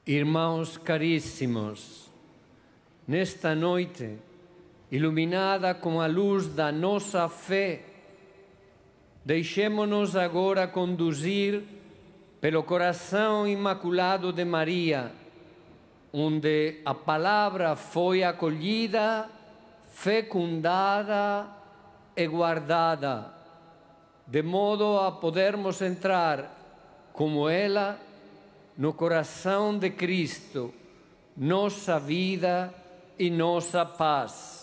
Irmãos caríssimos, nesta noite, iluminada com a luz da nossa fé, deixemo-nos agora conduzir pelo coração imaculado de Maria, onde a palavra foi acolhida, fecundada e guardada, de modo a podermos entrar, como ela, no coração de Cristo, nossa vida e nossa paz.